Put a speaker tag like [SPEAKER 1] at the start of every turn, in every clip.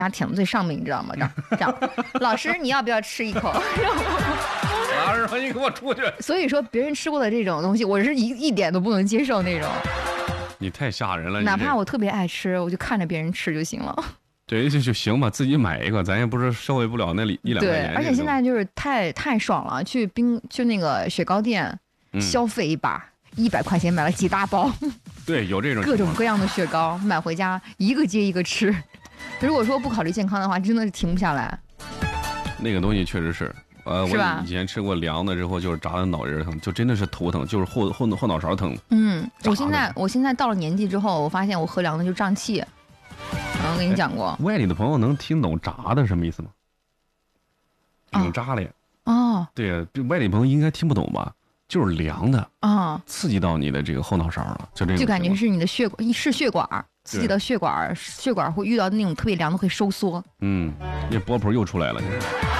[SPEAKER 1] 牙舔到最上面，你知道吗？这样，老师你要不要吃一口？
[SPEAKER 2] 老师说你给我出去。
[SPEAKER 1] 所以说别人吃过的这种东西，我是一点都不能接受那种。
[SPEAKER 2] 你太吓人了，
[SPEAKER 1] 哪怕我特别爱吃，我就看着别人吃就行了。
[SPEAKER 2] 对，就行吧，自己买一个，咱也不是收回不了那1-2块钱。
[SPEAKER 1] 对，而且现在就是太爽了，去那个雪糕店、消费一把，100块钱买了几大包。
[SPEAKER 2] 对，有这种
[SPEAKER 1] 各种各样的雪糕买回家，一个接一个吃。如果说不考虑健康的话，真的是停不下来。
[SPEAKER 2] 那个东西确实是，我以前吃过凉的之后，就是炸的脑仁疼，就真的是头疼，就是后脑勺疼。
[SPEAKER 1] 我现在到了年纪之后，我发现我喝凉的就胀气。我跟你讲过，
[SPEAKER 2] 外地的朋友能听懂炸的什么意思吗？饼炸了呀。
[SPEAKER 1] 哦，
[SPEAKER 2] 对呀，外地朋友应该听不懂吧？就是凉的
[SPEAKER 1] 啊，
[SPEAKER 2] 刺激到你的这个后脑勺了，就
[SPEAKER 1] 感觉是你的血管刺激到血管会遇到那种特别凉的会收缩。
[SPEAKER 2] 那波普又出来了。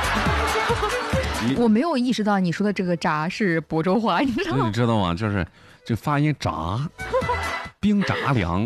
[SPEAKER 1] 我没有意识到你说的这个炸是亳州话，你知道吗？
[SPEAKER 2] 你知道吗？就是这发音炸，冰炸凉。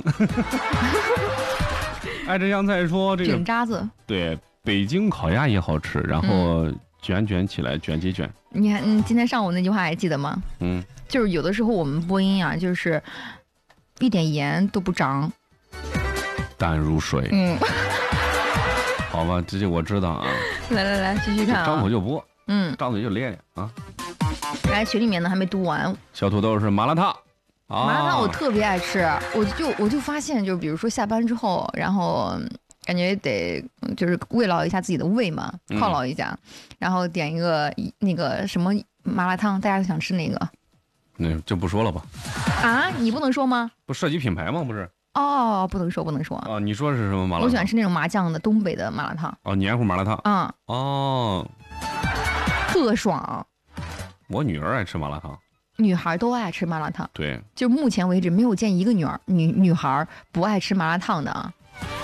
[SPEAKER 2] 爱吃香菜说这个
[SPEAKER 1] 卷渣子，
[SPEAKER 2] 对，北京烤鸭也好吃，然后卷起来，卷几卷。
[SPEAKER 1] 你看，今天上午那句话还记得吗？就是有的时候我们播音啊，就是一点盐都不长，
[SPEAKER 2] 淡如水。好吧，这我知道啊。
[SPEAKER 1] 来，继续看啊。
[SPEAKER 2] 张口就播，张嘴就咧啊。
[SPEAKER 1] 来，群里面呢还没读完。
[SPEAKER 2] 小土豆是麻辣烫。
[SPEAKER 1] 麻辣烫我特别爱吃，我就发现，就比如说下班之后，然后感觉得就是慰劳一下自己的胃嘛，犒劳一下，然后点一个那个什么麻辣烫，大家都想吃哪个？
[SPEAKER 2] 那就不说了吧。
[SPEAKER 1] 啊，你不能说吗？
[SPEAKER 2] 不涉及品牌吗？不是。
[SPEAKER 1] 哦，不能说。
[SPEAKER 2] 哦，你说是什么麻辣烫？
[SPEAKER 1] 我喜欢吃那种麻酱的东北的麻辣烫。
[SPEAKER 2] 哦，黏糊麻辣烫。哦，
[SPEAKER 1] 特爽。
[SPEAKER 2] 我女儿爱吃麻辣烫。
[SPEAKER 1] 女孩都爱吃麻辣烫，
[SPEAKER 2] 对，
[SPEAKER 1] 就目前为止没有见一个女孩不爱吃麻辣烫的啊。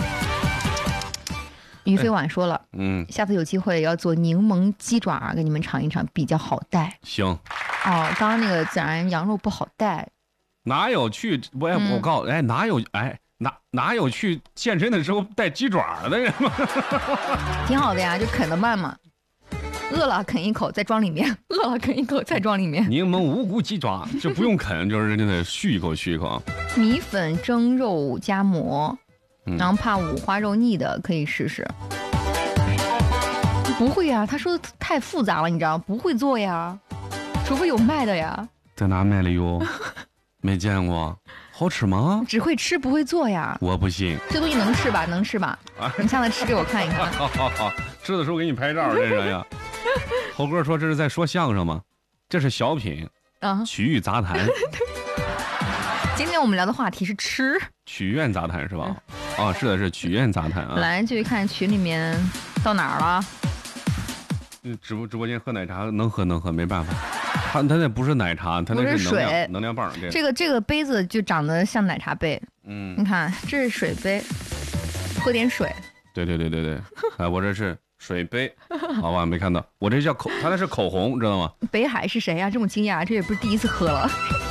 [SPEAKER 1] 于飞婉说了，下次有机会要做柠檬鸡爪给你们尝一尝，比较好带。
[SPEAKER 2] 行。
[SPEAKER 1] 哦，刚刚那个孜然羊肉不好带。
[SPEAKER 2] 哪有去？我告诉哪有去健身的时候带鸡爪的人吗？
[SPEAKER 1] 挺好的呀，就啃得慢嘛。饿了啃一口再装里面，饿了啃一口再装里面。
[SPEAKER 2] 柠檬无骨鸡爪就不用啃，就是真的续一口。
[SPEAKER 1] 米粉蒸肉夹馍，然后怕五花肉腻的可以试试。不会呀，他说的太复杂了，你知道不会做呀，除非有卖的呀。
[SPEAKER 2] 在哪买的哟？没见过，好吃吗？
[SPEAKER 1] 只会吃不会做呀。
[SPEAKER 2] 我不信。
[SPEAKER 1] 这东西能吃吧？能吃吧？你下次吃给我看一看。
[SPEAKER 2] 好，吃的时候给你拍照，这人呀。猴哥说这是在说相声吗？这是小品啊，曲艺杂谈。
[SPEAKER 1] 今天我们聊的话题是吃，
[SPEAKER 2] 曲苑杂谈是吧？是的，是曲苑杂谈啊。
[SPEAKER 1] 来，继续看群里面到哪儿了？
[SPEAKER 2] 直播间喝奶茶能喝，没办法。他那不是奶茶，他那是
[SPEAKER 1] 水
[SPEAKER 2] 能量棒。
[SPEAKER 1] 这个杯子就长得像奶茶杯。你看这是水杯，喝点水。
[SPEAKER 2] 对。我这是水杯，好吧，没看到。我这叫他那是口红，知道吗？
[SPEAKER 1] 北海是谁呀？这么惊讶，这也不是第一次喝了。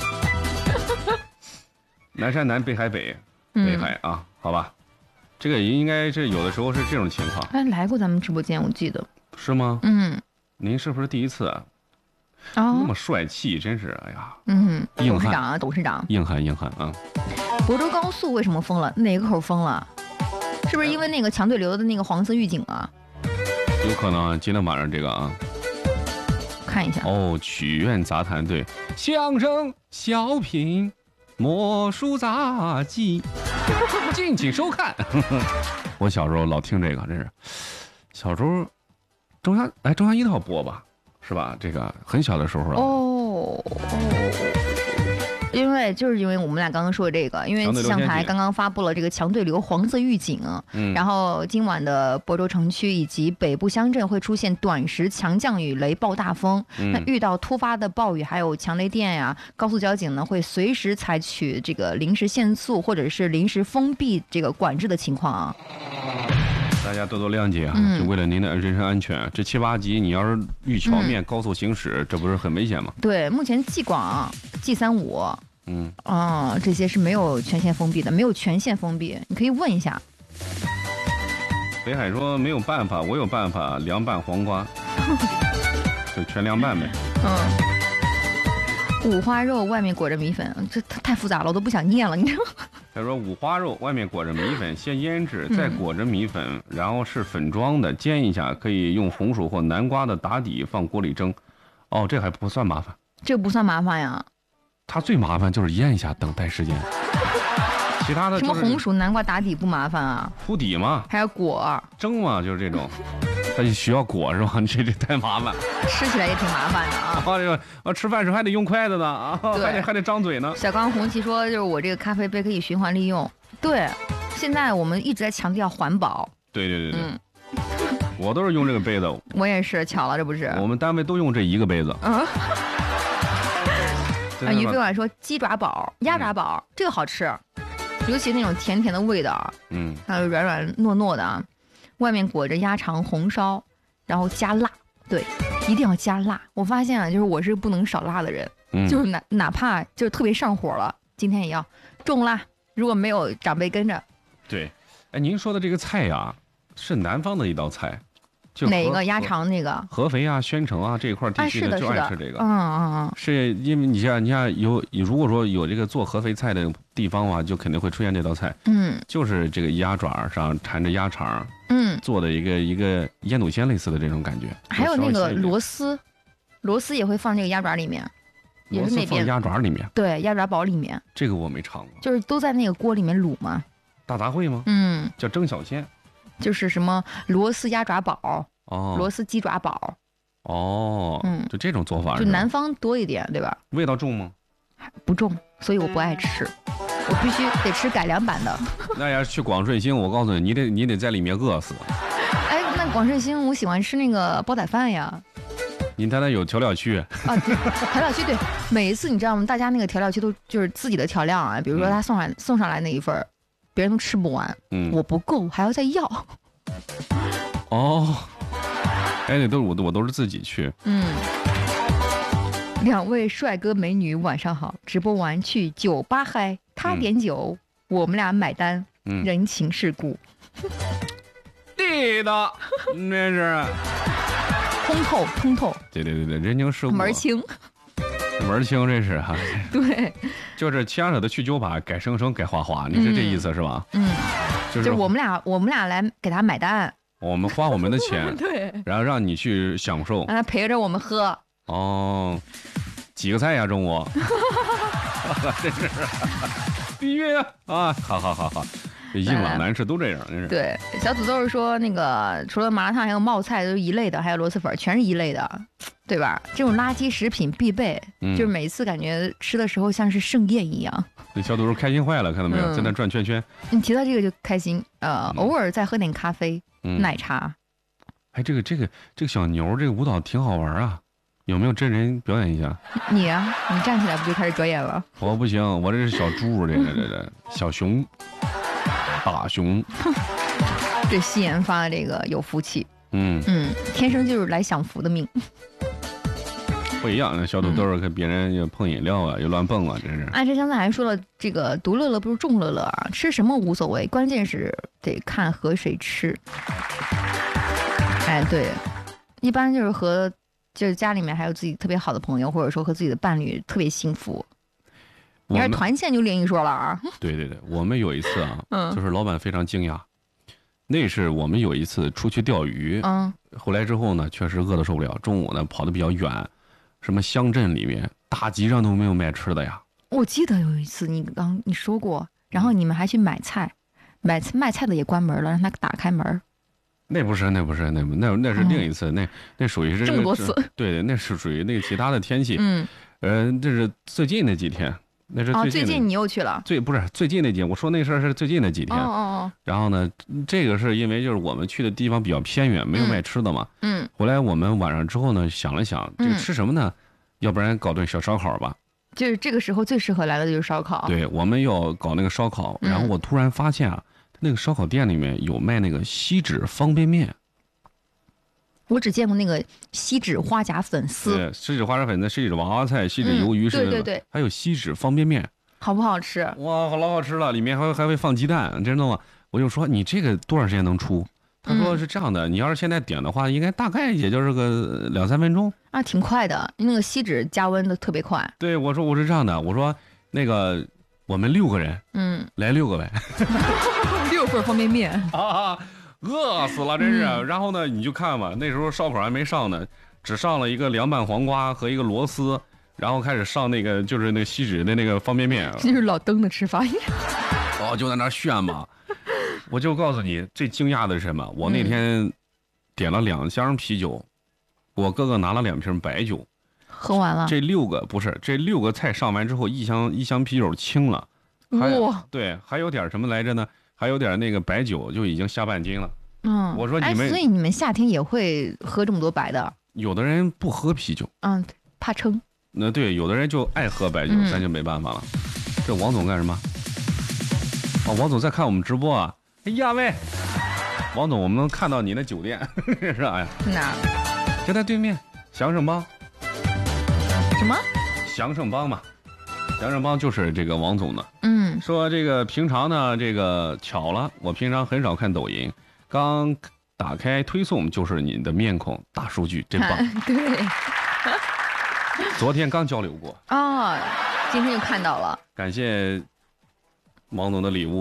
[SPEAKER 2] 南山南，北海北，北海啊，好吧。这个应该是有的时候是这种情况。
[SPEAKER 1] 来过咱们直播间，我记得。
[SPEAKER 2] 是吗？您是不是第一次啊？那么帅气，真是哎呀。
[SPEAKER 1] 董事长。
[SPEAKER 2] 硬汉啊。
[SPEAKER 1] 亳州高速为什么封了？哪个口封了？是不是因为那个强对流的那个黄色预警啊？
[SPEAKER 2] 有可能，今天晚上这个啊。
[SPEAKER 1] 看一下。
[SPEAKER 2] 曲苑杂谈，对，相声、小品、魔术杂技，敬请收看。我小时候老听这个，真是。小时候，中央1套播吧。是吧？这个很小的时候
[SPEAKER 1] 因为我们俩刚刚说的这个，因为气象台刚刚发布了这个强对流黄色预警，然后今晚的亳州城区以及北部乡镇会出现短时强降雨、雷暴大风。那遇到突发的暴雨还有强雷电呀，高速交警呢会随时采取这个临时限速或者是临时封闭这个管制的情况啊。
[SPEAKER 2] 大家多多谅解啊！就为了您的人身安全，这7、8级你要是遇桥面高速行驶，这不是很危险吗？
[SPEAKER 1] 对，目前纪广、G35，这些是没有全线封闭的，没有全线封闭，你可以问一下。
[SPEAKER 2] 北海说没有办法，我有办法，凉拌黄瓜，就全凉拌呗。
[SPEAKER 1] 五花肉外面裹着米粉，这太复杂了，我都不想念了，你知道吗？
[SPEAKER 2] 他说五花肉外面裹着米粉，先腌制，再裹着米粉，然后是粉装的，煎一下，可以用红薯或南瓜的打底放锅里蒸。哦，这还不算麻烦。
[SPEAKER 1] 这不算麻烦呀。
[SPEAKER 2] 它最麻烦就是腌一下，等待时间。其他的
[SPEAKER 1] 什么红薯、南瓜打底不麻烦啊？
[SPEAKER 2] 铺底嘛，
[SPEAKER 1] 还要裹
[SPEAKER 2] 蒸嘛，就是这种。它就需要裹是吧？这太麻烦，
[SPEAKER 1] 吃起来也挺麻烦的啊。
[SPEAKER 2] 这个吃饭时候还得用筷子呢啊，还得张嘴呢。
[SPEAKER 1] 小刚红旗说，就是我这个咖啡杯可以循环利用。对，现在我们一直在强调环保。
[SPEAKER 2] 对，我都是用这个杯子。
[SPEAKER 1] 我也是，巧了，这不是？
[SPEAKER 2] 我们单位都用这一个杯子。
[SPEAKER 1] 于飞婉说，鸡爪煲、鸭爪煲这个好吃，尤其那种甜甜的味道，还有软软糯糯的。外面裹着鸭肠红烧，然后加辣，对，一定要加辣。我发现啊，就是我是不能少辣的人，就是哪怕就是特别上火了，今天也要重辣。如果没有长辈跟着，
[SPEAKER 2] 对，哎，您说的这个菜呀，是南方的一道菜，就
[SPEAKER 1] 哪个鸭肠那个？
[SPEAKER 2] 合肥啊、宣城啊这一块地区的就爱吃这个。是因为你像如果说有这个做合肥菜的地方的话，就肯定会出现这道菜。就是这个鸭爪上缠着鸭肠。做的一个腌笃鲜类似的这种感觉，
[SPEAKER 1] 还有那个螺丝也会放这个鸭爪里面，也是那边
[SPEAKER 2] 鸭爪里面，
[SPEAKER 1] 对，鸭爪煲里面。
[SPEAKER 2] 这个我没尝过，
[SPEAKER 1] 就是都在那个锅里面卤嘛。
[SPEAKER 2] 大杂烩吗？叫蒸小鲜，
[SPEAKER 1] 就是什么螺丝鸭爪煲，螺丝鸡爪煲，
[SPEAKER 2] 就这种做法，
[SPEAKER 1] 就南方多一点，对吧？
[SPEAKER 2] 味道重吗？
[SPEAKER 1] 不重，所以我不爱吃。我必须得吃改良版的。
[SPEAKER 2] 那要是去广顺兴，我告诉你，你得在里面饿死。
[SPEAKER 1] 哎，那广顺兴我喜欢吃那个煲仔饭呀。
[SPEAKER 2] 您看那有调料区
[SPEAKER 1] 啊，对，调料区对，每一次你知道吗？大家那个调料区都就是自己的调料啊，比如说他送上来那一份，别人都吃不完，我不够还要再要。
[SPEAKER 2] 哎，我都是自己去。
[SPEAKER 1] 两位帅哥美女晚上好，直播完去酒吧嗨，他点酒，我们俩买单，人情世故，
[SPEAKER 2] 地道，这是
[SPEAKER 1] 通透，
[SPEAKER 2] 对，人情世故，
[SPEAKER 1] 门清，
[SPEAKER 2] 这是哈，
[SPEAKER 1] 对，
[SPEAKER 2] 就是牵扯的去酒吧，改生改花，你是这意思是吧？
[SPEAKER 1] 就是我们俩来给他买单，
[SPEAKER 2] 我们花我们的钱，
[SPEAKER 1] 对，
[SPEAKER 2] 然后让你去享受，
[SPEAKER 1] 让他陪着我们喝。
[SPEAKER 2] 几个菜呀？中午，真是必须啊！好，硬朗男士都这样，真是。
[SPEAKER 1] 对，小土豆说那个除了麻辣烫，还有冒菜都是一类的，还有螺蛳粉，全是一类的，对吧？这种垃圾食品必备，就是每次感觉吃的时候像是盛宴一样。
[SPEAKER 2] 那小土豆开心坏了，看到没有，在那转圈圈。
[SPEAKER 1] 你提到这个就开心，偶尔再喝点咖啡、奶茶。
[SPEAKER 2] 哎，这个小牛这个舞蹈挺好玩啊。有没有真人表演一下？
[SPEAKER 1] 你啊，你站起来不就开始表演了？
[SPEAKER 2] 我不行，我这是小猪，这小熊，大熊。
[SPEAKER 1] 这西研发的这个有福气，天生就是来享福的命。
[SPEAKER 2] 不一样，小土豆跟别人又碰饮料啊，又乱蹦啊，真是。
[SPEAKER 1] 这刚才还说了，这个独乐乐不如众乐乐啊，吃什么无所谓，关键是得看和谁吃。哎，对，一般就是家里面还有自己特别好的朋友，或者说和自己的伴侣特别幸福。你要是团建就另一说了啊。
[SPEAKER 2] 对，我们有一次啊，就是老板非常惊讶，那是我们有一次出去钓鱼，回来之后呢，确实饿得受不了，中午呢跑得比较远，什么乡镇里面大集上都没有卖吃的呀。我
[SPEAKER 1] 记得有一次你说过，然后你们还去买菜，卖菜的也关门了，让他打开门。
[SPEAKER 2] 那不是，那是另一次，那属于是
[SPEAKER 1] 这么多次，
[SPEAKER 2] 对，那是属于那个其他的天气，这是最近那几天，那是
[SPEAKER 1] 最近你又去了，
[SPEAKER 2] 不是最近那几天，我说那事儿是最近那几天，然后呢，这个是因为就是我们去的地方比较偏远，没有卖吃的嘛，回来我们晚上之后呢，想了想，这个吃什么呢？要不然搞顿小烧烤吧。
[SPEAKER 1] 就是这个时候最适合来的就是烧烤。
[SPEAKER 2] 对，我们要搞那个烧烤，然后我突然发现啊。那个烧烤店里面有卖那个锡纸方便面，
[SPEAKER 1] 我只见过那个锡纸花甲粉丝，
[SPEAKER 2] 对，锡纸花甲粉丝、锡纸娃娃菜、锡纸鱿鱼是的，
[SPEAKER 1] 对，
[SPEAKER 2] 还有锡纸方便面，
[SPEAKER 1] 好不好吃？
[SPEAKER 2] 哇，老好吃了，里面还会放鸡蛋，真的吗？我就说你这个多长时间能出？ 他说是这样的，你要是现在点的话，应该大概也就是个2-3分钟
[SPEAKER 1] 啊，挺快的。那个锡纸加温的特别快。
[SPEAKER 2] 对，我说我是这样的，我说那个我们6个人，来6个呗
[SPEAKER 1] ，6份方便面
[SPEAKER 2] 啊，饿死了真是。然后呢，你就看吧，那时候烧烤还没上呢，只上了一个凉拌黄瓜和一个螺丝，然后开始上那个就是那个锡纸的那个方便面，
[SPEAKER 1] 这就是老登的吃法。
[SPEAKER 2] 哦，就在那炫嘛。我就告诉你，最惊讶的是什么？我那天点了2箱啤酒，我哥哥拿了2瓶白酒，
[SPEAKER 1] 喝完了。
[SPEAKER 2] 这6个菜上完之后，一箱啤酒清了，
[SPEAKER 1] 哇，
[SPEAKER 2] 对，还有点什么来着呢？还有点那个白酒就已经下半斤了。我说
[SPEAKER 1] 你们，所以你们夏天也会喝这么多白的？
[SPEAKER 2] 有的人不喝啤酒，
[SPEAKER 1] 怕撑。
[SPEAKER 2] 那对，有的人就爱喝白酒，咱就没办法了。这王总干什么？王总在看我们直播啊。哎呀喂，王总，我们能看到你的酒店是啥呀？
[SPEAKER 1] 哪？
[SPEAKER 2] 就在对面，祥盛帮。
[SPEAKER 1] 什么？
[SPEAKER 2] 祥盛帮嘛，祥盛帮就是这个王总的。说这个平常呢，这个巧了，我平常很少看抖音，刚打开推送就是你的面孔，大数据真棒。
[SPEAKER 1] 对，
[SPEAKER 2] 昨天刚交流过。
[SPEAKER 1] 今天就看到了。
[SPEAKER 2] 感谢王总的礼物。